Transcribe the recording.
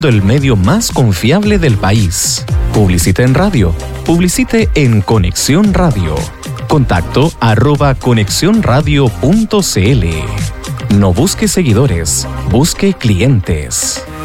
el medio más confiable del país. Publicite en radio. Publicite en Conexión Radio. Contacto @conexionradio.cl. No busque seguidores, busque clientes.